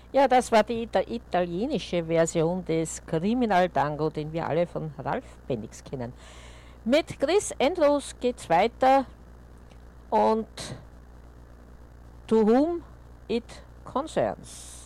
Ja, das war die italienische Version des Criminal Tango, den wir alle von Ralf Bennix kennen. Mit Chris Andrews geht's weiter und To Whom It Concerns.